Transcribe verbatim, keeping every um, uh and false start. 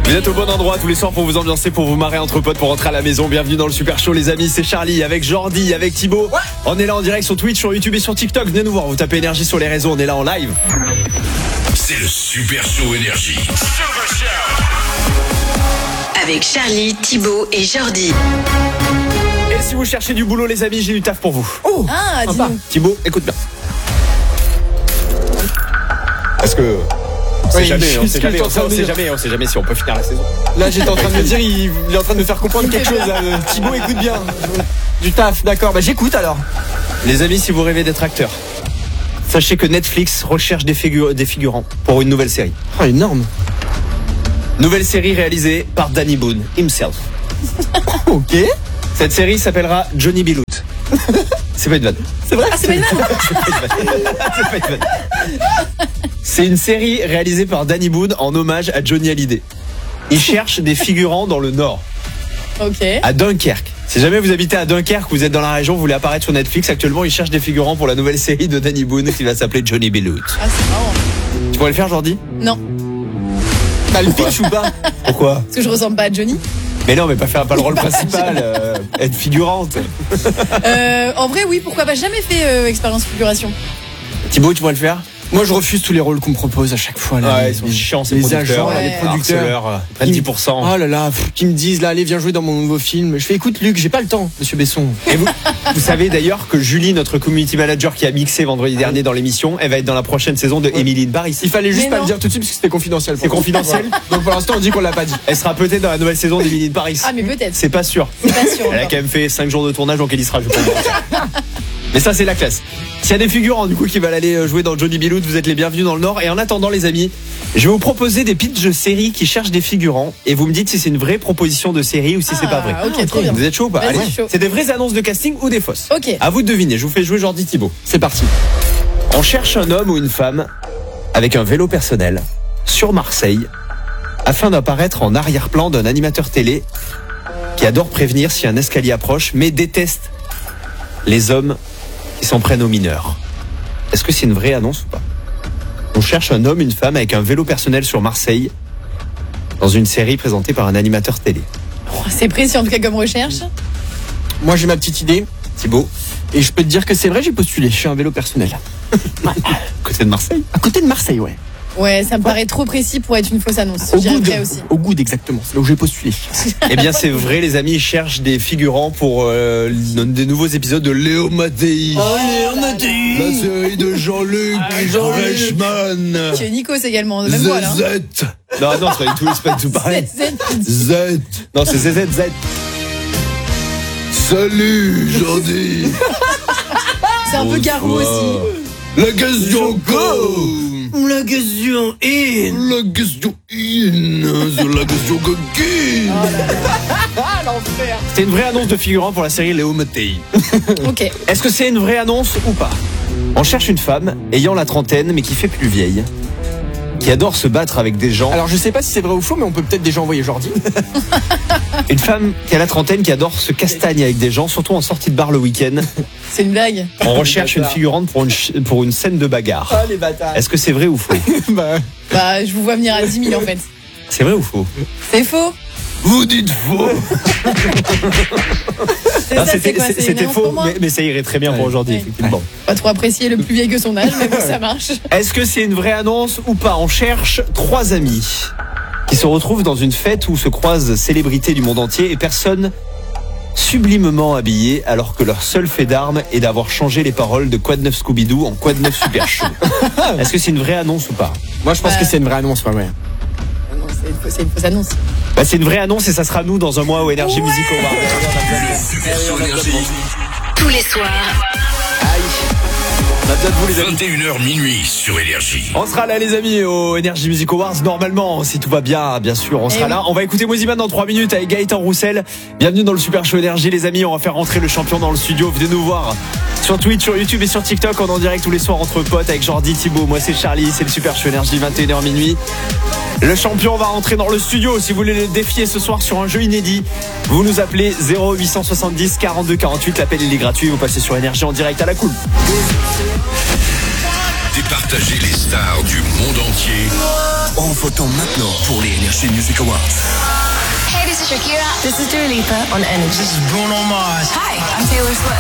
Vous êtes au bon endroit tous les soirs pour vous ambiancer, pour vous marrer entre potes, pour rentrer à la maison. Bienvenue dans le Super Show les amis, c'est Charlie avec Jordi, avec Thibaut. Ouais. On est là en direct sur Twitch, sur YouTube et sur TikTok. Venez nous voir, vous tapez énergie sur les réseaux, on est là en live. C'est le Super Show énergie. Super Show. Avec Charlie, Thibaut et Jordi. Et si vous cherchez du boulot les amis, j'ai du taf pour vous. Oh, ah, dis-nous. Thibaut, écoute bien. Parce que on sait oui, jamais, on sait jamais, on sait, on sait dire. jamais, on sait jamais si on peut finir la saison. Là, j'étais en train de me dire, il, il est en train de me faire comprendre quelque chose. Là. Thibaut, écoute bien. Du taf, d'accord. Bah, j'écoute alors. Les amis, si vous rêvez d'être acteur, sachez que Netflix recherche des, figu- des figurants pour une nouvelle série. Oh, énorme. Nouvelle série réalisée par Danny Boone himself. Ok. Cette série s'appellera Johnny B. Loot. C'est pas une vanne. C'est vrai. Ah, c'est pas une vanne. C'est pas une vanne. C'est pas une vanne. C'est une série réalisée par Danny Boone en hommage à Johnny Hallyday. Il cherche des figurants dans le Nord, Ok. à Dunkerque. Si jamais vous habitez à Dunkerque, vous êtes dans la région, vous voulez apparaître sur Netflix, actuellement ils cherchent des figurants pour la nouvelle série de Danny Boone qui va s'appeler Johnny B. Loot. Ah, c'est marrant. Tu pourrais le faire, Jordi? Non, T'as le pitch ou pas? Pourquoi? parce que je ressemble pas à Johnny. Mais non, mais pas faire pas le rôle principal, euh, être figurante. Euh, en vrai, oui, pourquoi pas. Jamais fait euh, expérience figuration. Thibaut, tu pourrais le faire? Moi, je refuse tous les rôles qu'on me propose à chaque fois. Là. Ouais, les, ils sont chiants, ces les producteurs. agents, là, les Ouais. producteurs. Harceleurs, ils prennent dix pour cent. Oh là là, pff, qui me disent là, allez, viens jouer dans mon nouveau film. Je fais, écoute, Luc, j'ai pas le temps, Monsieur Besson. Et vous, vous savez d'ailleurs que Julie, notre community manager qui a mixé vendredi dernier dans l'émission, elle va être dans la prochaine saison de Emily in Paris. Il fallait juste Mais pas non. le dire tout de suite parce que c'était confidentiel. C'est confidentiel. Donc pour l'instant, on dit qu'on l'a pas dit. Elle sera peut-être dans la nouvelle saison d'Emily in Paris. Ah, mais peut-être. C'est pas sûr. C'est pas sûr. Elle a encore. quand même fait cinq jours de tournage, donc elle y sera, je pense. Mais ça, c'est la classe. S'il y a des figurants du coup qui veulent aller jouer dans Johnny B. Loot, vous êtes les bienvenus dans le Nord. Et en attendant, les amis, je vais vous proposer des pitchs de séries qui cherchent des figurants. Et vous me dites si c'est une vraie proposition de série ou si c'est pas vrai. Ah, ok, trop bien. Vous êtes chaud ou pas? Vas-y, Allez, chaud. c'est des vraies annonces de casting ou des fausses? Ok. À vous de deviner. Je vous fais jouer Jordi Thibaut. C'est parti. On cherche un homme ou une femme avec un vélo personnel sur Marseille afin d'apparaître en arrière-plan d'un animateur télé qui adore prévenir si un escalier approche mais déteste les hommes qui s'en prennent aux mineurs. Est-ce que c'est une vraie annonce ou pas? On cherche un homme, une femme avec un vélo personnel sur Marseille dans une série présentée par un animateur télé. Oh, c'est précis en tout cas comme recherche. Moi, j'ai ma petite idée. Thibaut, Et je peux te dire que c'est vrai, j'ai postulé. Je suis un vélo personnel. côté de Marseille. À côté de Marseille, ouais. Ouais, ça me paraît trop précis pour être une fausse annonce. Au Je dirais Goud, vrai aussi. au Goud, exactement. C'est là où j'ai postulé. Eh bien, c'est vrai, les amis, ils cherchent des figurants pour euh, des nouveaux épisodes de Léo Mattei. La série de Jean-Luc Reichmann. Tu es Nikos également, de même voix là. Z Z. Non, non, c'est pas du tout, c'est pas du tout pareil. C'est- c'est- Z. Non, c'est Z Z Z. Salut, Jordi. C'est un peu Garou aussi. La question go. La question in. La question in. C'est la question coquine. C'est une vraie annonce de figurant pour la série Léo Mattei. Ok. Est-ce que c'est une vraie annonce ou pas? On cherche une femme ayant la trentaine mais qui fait plus vieille, qui adore se battre avec des gens. Alors, je sais pas si c'est vrai ou faux, mais on peut peut-être déjà envoyer Jordi. Une femme qui a la trentaine qui adore se castagner avec des gens, surtout en sortie de bar le week-end. C'est une blague. On recherche une figurante pour une, ch- pour une scène de bagarre. Ah, les bâtards. Est-ce que c'est vrai ou faux? Bah, Bah, je vous vois venir à dix mille en fait. C'est vrai ou faux? C'est faux. Vous dites faux. C'est Ah, ça, c'est C'était quoi? c'est- C'est une c'était annonce faux, pour moi mais, mais ça irait très bien pour Ouais. aujourd'hui, Ouais. effectivement. Pas trop apprécier le plus vieil que son âge, mais bon, ça marche. Est-ce que c'est une vraie annonce ou pas? On cherche trois amis qui se retrouvent dans une fête où se croisent célébrités du monde entier et personne sublimement habillé alors que leur seul fait d'armes est d'avoir changé les paroles de Quad neuf Scooby-Doo en Quad neuf Super Show. Est-ce que c'est une vraie annonce ou pas? moi, je pense Bah. que c'est une vraie annonce, ouais, ouais. Non, c'est une fausse- c'est une fausse annonce. Bah, c'est une vraie annonce et ça sera nous dans un mois au Energy Ouais. Music Award. Super Show énergie. Tous les soirs. On a besoin de vous, les amis. vingt et une heures minuit sur énergie. On sera là, les amis, au Energy Music Awards. Normalement, si tout va bien, bien sûr, on Eh sera oui. là. On va écouter Moziman dans trois minutes avec Gaëtan Roussel. Bienvenue dans le Super Show Énergie, les amis. On va faire rentrer le champion dans le studio. Venez nous voir sur Twitch, sur YouTube et sur TikTok. On est en direct tous les soirs entre potes avec Jordi, Thibaut. Moi, c'est Charlie. C'est le Super Show Énergie, vingt et une heures minuit. Le champion va rentrer dans le studio. Si vous voulez le défier ce soir sur un jeu inédit, vous nous appelez zéro huit cent soixante-dix quarante-deux quarante-huit. L'appel il est gratuit. Vous passez sur Énergie en direct à la cool. départager les stars du monde entier en votant maintenant pour les Energy Music Awards. Hey, this is Shakira. This is Dua Lipa on Energy. This is Bruno Mars. Hi, I'm Taylor Swift.